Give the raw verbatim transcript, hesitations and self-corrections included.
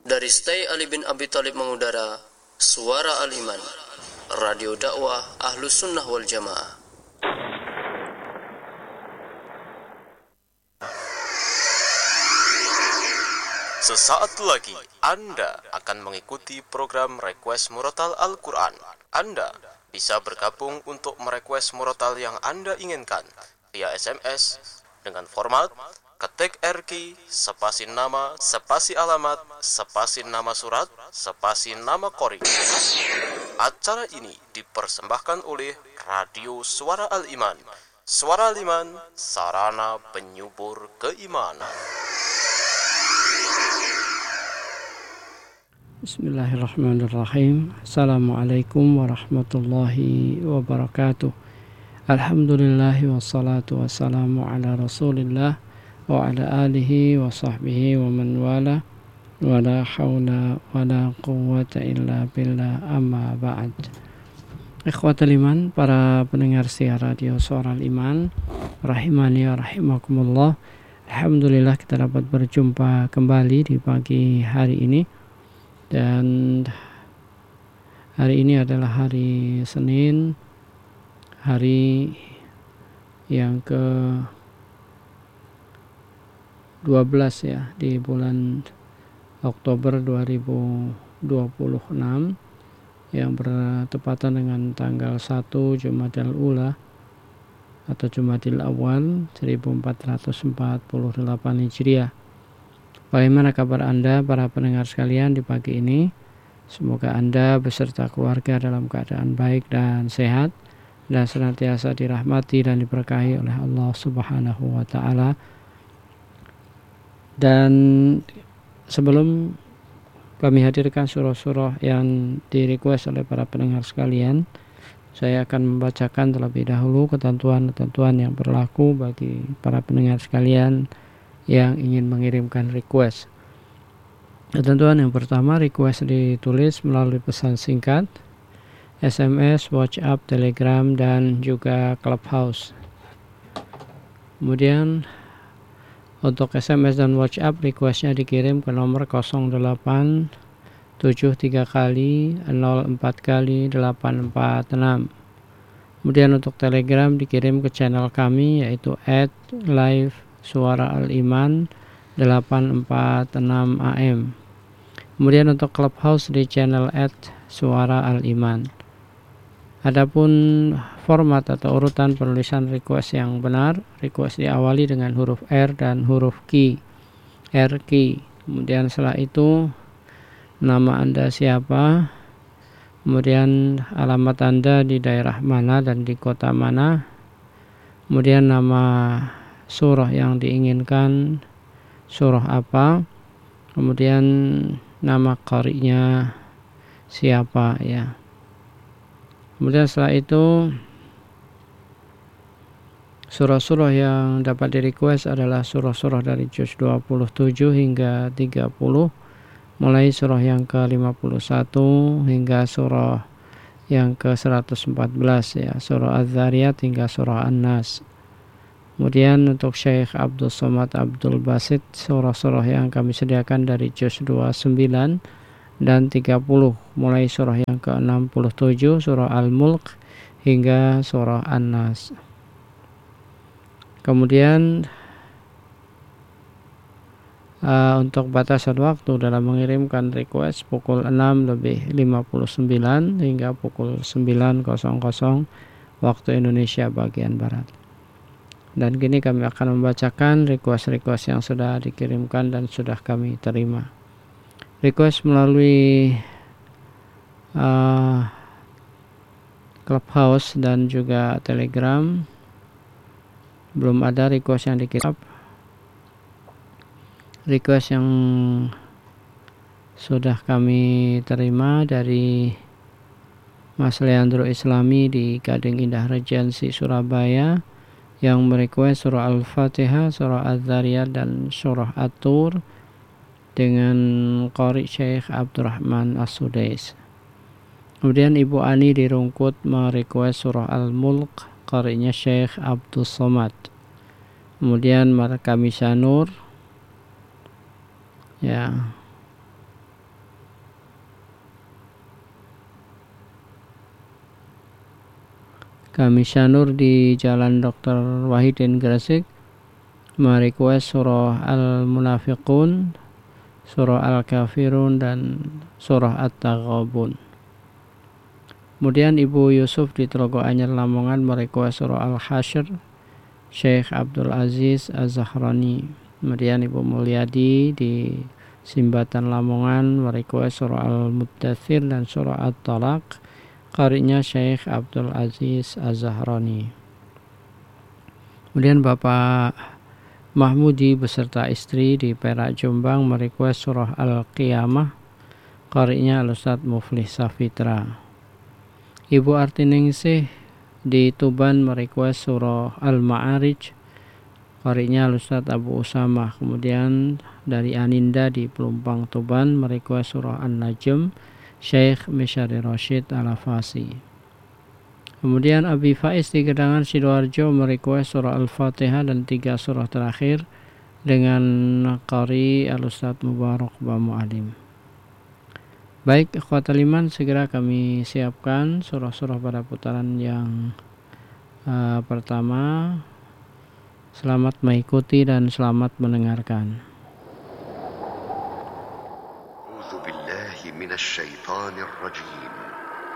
Dari Stay Ali bin Abi Thalib mengudara Suara Al-Iman, Radio dakwah Ahlus Sunnah wal Jamaah. Sesaat lagi Anda akan mengikuti program Request Murotal Al-Quran. Anda bisa bergabung untuk merequest murotal yang Anda inginkan via S M S dengan format ketik R Q, spasi nama, spasi alamat, spasi nama surat, spasi nama qori. Acara ini dipersembahkan oleh Radio Suara Al-Iman. Suara Al-Iman, sarana penyubur keimanan. Bismillahirrahmanirrahim. Assalamualaikum warahmatullahi wabarakatuh. Alhamdulillahi wassalatu wassalamu ala rasulillah wa ala alihi wa sahbihi wa man wala wa la hawla wa la quwwata illa billah, amma ba'd. Ikhwatal iman, para pendengar siar radio Suara Al-Iman, rahimani wa rahimakumullah. Alhamdulillah kita dapat berjumpa kembali di pagi hari ini. Dan hari ini adalah hari Senin, hari yang ke dua belas ya di bulan Oktober dua ribu dua puluh enam, yang bertepatan dengan tanggal satu Jumadil Ula atau Jumadil Awal seribu empat ratus empat puluh delapan Hijriah. Bagaimana kabar Anda para pendengar sekalian di pagi ini? Semoga Anda beserta keluarga dalam keadaan baik dan sehat dan senantiasa dirahmati dan diberkahi oleh Allah Subhanahu wa taala. Dan sebelum kami hadirkan surah-surah yang di-request oleh para pendengar sekalian, saya akan membacakan terlebih dahulu ketentuan-ketentuan yang berlaku bagi para pendengar sekalian yang ingin mengirimkan request. Ketentuan yang pertama, request ditulis melalui pesan singkat, S M S, WhatsApp, Telegram, dan juga Clubhouse. Kemudian untuk S M S dan WhatsApp, requestnya dikirim ke nomor nol delapan tujuh tiga kali nol empat kali delapan empat enam. Kemudian untuk Telegram dikirim ke channel kami yaitu at live Suara Al-Iman delapan empat enam A M. Kemudian untuk Clubhouse di channel at Suara Al-Iman. Adapun format atau urutan penulisan request yang benar, request diawali dengan huruf R dan huruf Q, R Q. Kemudian setelah itu nama Anda siapa, kemudian alamat Anda di daerah mana dan di kota mana, kemudian nama surah yang diinginkan, surah apa, kemudian nama qari'nya siapa ya. Kemudian setelah itu surah-surah yang dapat di-request adalah surah-surah dari juz dua puluh tujuh hingga tiga puluh, mulai surah yang ke lima puluh satu hingga surah yang ke seratus empat belas ya, surah Az-Zariyat hingga surah An-Nas. Kemudian untuk Syekh Abdul Somad Abdul Basit, surah-surah yang kami sediakan dari juz dua puluh sembilan dan tiga puluh, mulai surah yang ke enam puluh tujuh, surah Al-Mulk hingga surah An-Nas. Kemudian uh, untuk batasan waktu dalam mengirimkan request pukul enam lebih lima puluh sembilan hingga pukul sembilan waktu Indonesia bagian Barat. Dan kini kami akan membacakan request-request yang sudah dikirimkan dan sudah kami terima. Request melalui uh, Clubhouse dan juga Telegram, belum ada request yang dikirim. Request yang sudah kami terima dari Mas Leandro Islami di Gading Indah Regency Surabaya, yang merequest surah Al-Fatihah, surah Az-Zariyat, dan surah At-Tur dengan qari Syekh Abdurrahman As-Sudais. Kemudian Ibu Ani di Rungkut merequest surah Al-Mulk, qari'nya Syekh Abdul Somad. Kemudian Markamisa Nur ya Kami Syanur di Jalan Doktor Wahidin Gresik merequest surah Al-Munafiqun, surah Al-Kafirun, dan surah At-Taghabun. Kemudian Ibu Yusuf di Telogo Anyar Lamongan merequest surah Al-Hasyr, Syekh Abdul Aziz Az-Zahrani. Kemudian Ibu Mulyadi di Simbatan Lamongan merequest surah Al-Muddathir dan surah At-Talaq, qari'nya Syekh Abdul Aziz Az-Zahrani. Kemudian Bapak Mahmudi beserta istri di Perak Jombang merequest surah Al-Qiyamah, qari'nya Al-Ustadz Muflih Safitra. Ibu Artiningsih di Tuban merequest surah Al-Ma'arij, qari'nya Al-Ustadz Abu Usamah. Kemudian dari Aninda di Pelumpang Tuban merequest surah An-Najm, Syekh Misyari Rashid Al-Afasi. Kemudian Abi Faiz di Gedangan Sidoarjo merequest surah Al-Fatihah dan tiga surah terakhir dengan qari Al-Ustadz Mubarak Bamu Alim. Baik, ikhwatal iman, segera kami siapkan surah-surah pada putaran yang uh, pertama. Selamat mengikuti dan selamat mendengarkan. أعوذ بالله من الشيطان الرجيم